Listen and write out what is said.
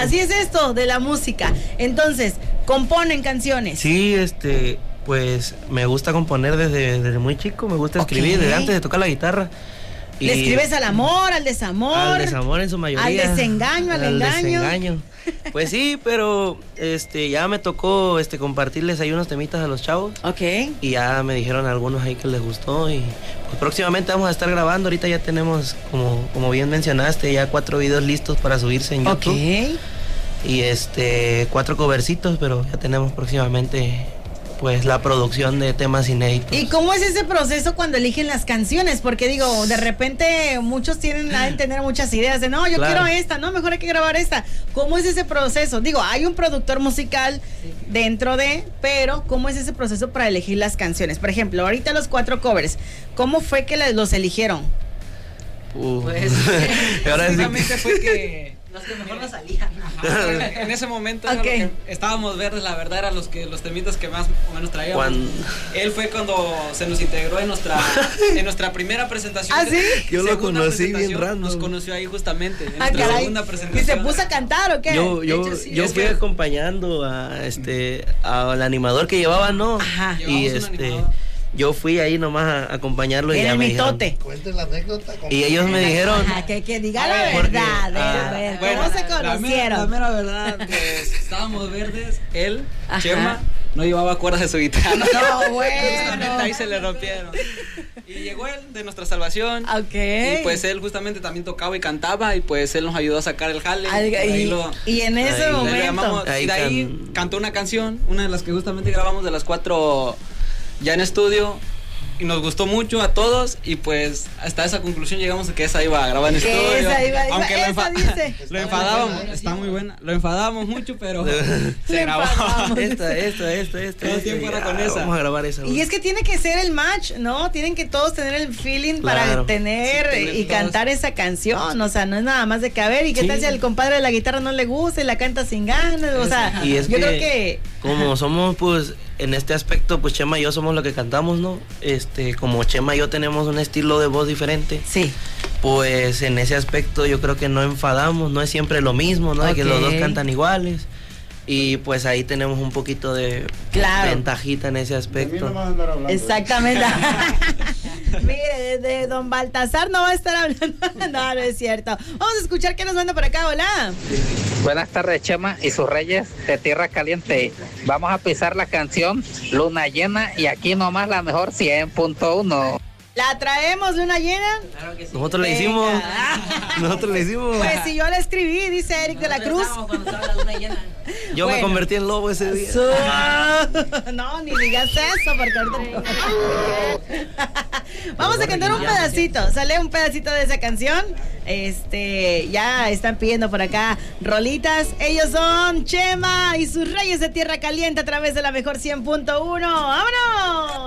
Así es esto de la música. Entonces, ¿componen canciones? Sí, pues me gusta componer desde muy chico, me gusta escribir, desde antes de tocar la guitarra. ¿Le escribes al amor, al desamor? Al desamor en su mayoría. Al desengaño, al engaño. Desengaño. Pues sí, pero ya me tocó compartirles ahí unos temitas a los chavos. Ok. Y ya me dijeron algunos ahí que les gustó y pues próximamente vamos a estar grabando. Ahorita ya tenemos, como bien mencionaste, ya 4 videos listos para subirse en YouTube. Ok. Y 4 covercitos, pero ya tenemos próximamente pues la producción de temas inéditos. ¿Y cómo es ese proceso cuando eligen las canciones? Porque digo, de repente muchos tienen a tener muchas ideas de no, yo quiero esta, no, mejor hay que grabar esta. ¿Cómo es ese proceso? Digo, hay un productor musical dentro de, pero ¿cómo es ese proceso para elegir las canciones? Por ejemplo, ahorita los 4 covers, ¿cómo fue que los eligieron? Pues básicamente fue que los que mejor nos salían. Ajá, en ese momento era lo que estábamos verdes, la verdad eran los temitas que más o menos traíamos. Él fue cuando se nos integró en nuestra primera presentación. ¿Ah, sí? Yo lo conocí bien random. Nos conoció ahí justamente en nuestra segunda presentación. ¿Y se puso a cantar o qué? Yo fui acompañando al animador que llevaba, ¿no? Ajá. Y yo fui ahí nomás a acompañarlo. En el mitote. Cuenten la anécdota. Y ellos me dijeron... que diga la verdad. A ver, ¿cómo se conocieron? La mera verdad, pues estábamos verdes, él, Chema, no llevaba cuerdas de su guitarra. No, bueno. Justamente ahí se le rompieron. Y llegó él de nuestra salvación. Ok. Y pues él justamente también tocaba y cantaba y pues él nos ayudó a sacar el jale. Y en ese momento. Y de ahí cantó una canción, una de las que justamente grabamos de las 4... ya en estudio, y nos gustó mucho a todos, y pues hasta esa conclusión llegamos a que esa iba a grabar en estudio. Aunque lo enfadábamos, está muy buena, lo enfadábamos mucho, pero se grabó. Esta. Todo el tiempo era con esa. Vamos a grabar esa. Y es que tiene que ser el match, ¿no? Tienen que todos tener el feeling para tener y cantar esa canción, o sea, no es nada más de que a ver, y qué tal si al compadre de la guitarra no le gusta y la canta sin ganas, o sea, y es yo creo que... Como somos, pues, en este aspecto, pues Chema y yo somos lo que cantamos, ¿no? Como Chema y yo tenemos un estilo de voz diferente. Sí. Pues en ese aspecto yo creo que no enfadamos, no es siempre lo mismo, ¿no? De que los dos cantan iguales. Y pues ahí tenemos un poquito de ventajita en ese aspecto. De mí no vas a andar hablando. Exactamente. Mire, de don Baltasar no va a estar hablando. No es cierto. Vamos a escuchar qué nos manda por acá. Hola. Buenas tardes, Chema y sus reyes de Tierra Caliente. Vamos a pisar la canción Luna Llena y aquí nomás la mejor 100.1. ¿La traemos Luna Llena? Claro que sí. Nosotros le hicimos. Pues si yo la escribí, dice Eric de la Cruz. Yo me convertí en lobo ese día. No, ni digas eso, porque ahorita... Vamos a cantar un pedacito. Sale un pedacito de esa canción. Ya están pidiendo por acá rolitas. Ellos son Chema y sus reyes de Tierra Caliente a través de la mejor 100.1. ¡Vámonos!